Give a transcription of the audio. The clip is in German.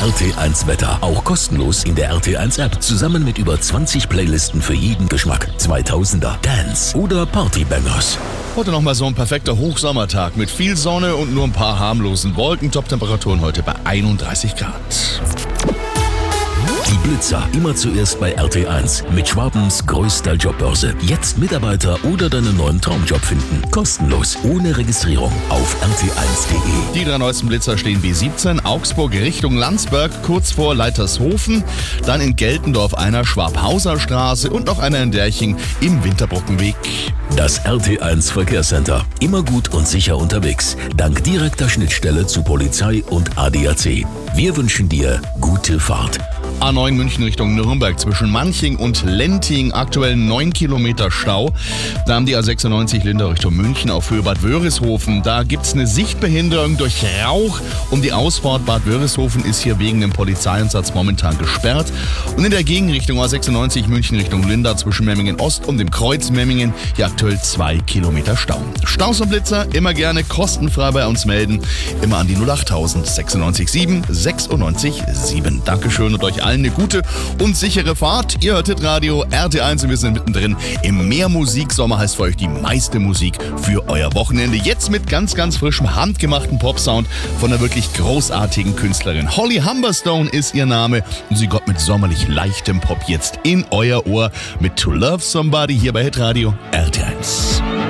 RT1 Wetter. Auch kostenlos in der RT1 App. Zusammen mit über 20 Playlisten für jeden Geschmack. 2000er, Dance oder Partybangers. Heute nochmal so ein perfekter Hochsommertag mit viel Sonne und nur ein paar harmlosen Wolken. Top-Temperaturen heute bei 31 Grad. Die Blitzer immer zuerst bei RT1 mit Schwabens größter Jobbörse. Jetzt Mitarbeiter oder deinen neuen Traumjob finden. Kostenlos, ohne Registrierung auf rt1.de. Die 3 neuesten Blitzer stehen B17, Augsburg Richtung Landsberg, kurz vor Leitershofen. Dann in Geltendorf einer Schwabhauser Straße und noch einer in Derching im Winterbrückenweg. Das RT1 Verkehrscenter. Immer gut und sicher unterwegs. Dank direkter Schnittstelle zu Polizei und ADAC. Wir wünschen dir gute Fahrt. A9 München Richtung Nürnberg zwischen Manching und Lenting, aktuell 9 Kilometer Stau. Da haben die A96 Lindau Richtung München auf Höhe Bad Wörishofen. Da gibt's eine Sichtbehinderung durch Rauch. Und die Ausfahrt Bad Wörishofen ist hier wegen dem Polizeieinsatz momentan gesperrt. Und in der Gegenrichtung A96 München Richtung Lindau zwischen Memmingen Ost und dem Kreuz Memmingen hier aktuell 2 Kilometer Stau. Staus und Blitzer immer gerne kostenfrei bei uns melden. Immer an die 08000 96 7 96 7. Dankeschön und euch allen eine gute und sichere Fahrt. Ihr hört Radio RT1 und wir sind mittendrin im Mehrmusik-Sommer, heißt für euch die meiste Musik für euer Wochenende. Jetzt mit ganz, ganz frischem, handgemachten Popsound von einer wirklich großartigen Künstlerin. Holly Humberstone ist ihr Name und sie kommt mit sommerlich leichtem Pop jetzt in euer Ohr mit To Love Somebody hier bei Hitradio RT1.